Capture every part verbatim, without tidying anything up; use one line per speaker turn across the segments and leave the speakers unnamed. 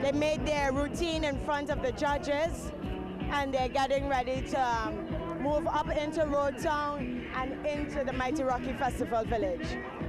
they made their routine in front of the judges, and they're getting ready to um, move up into Road Town and into the Mighty Rocky Festival Village.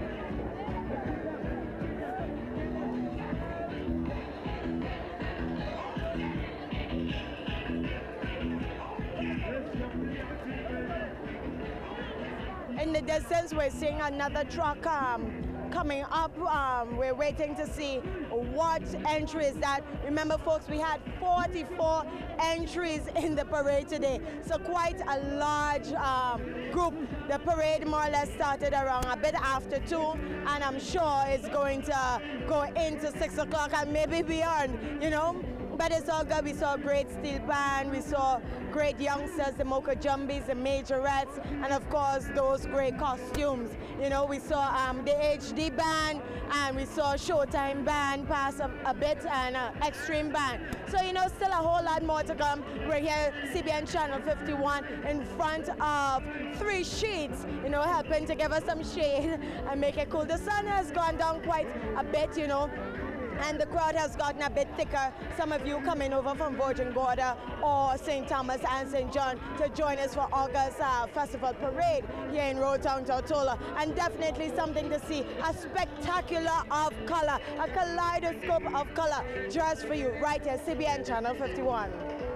In the distance, we're seeing another truck um, coming up. Um, we're waiting to see what entries that. Remember, folks, we had forty-four entries in the parade today, so quite a large um, group. The parade more or less started around a bit after two, and I'm sure it's going to go into six o'clock and maybe beyond, you know. But it's all good. We saw a great steel band, we saw great youngsters, the Mocha Jumbies, the Majorettes, and of course those great costumes. You know, we saw um, the H D band, and we saw Showtime band pass a, a bit, and uh, Extreme band. So, you know, still a whole lot more to come. We're here, C B N Channel fifty-one, in front of three sheets, you know, helping to give us some shade and make it cool. The sun has gone down quite a bit, you know, and the crowd has gotten a bit thicker. Some of you coming over from Virgin Gorda or Saint Thomas and Saint John to join us for August uh, Festival Parade here in Road Town, Tortola. And definitely something to see, a spectacular of color, a kaleidoscope of color just for you right here, C B N Channel fifty-one.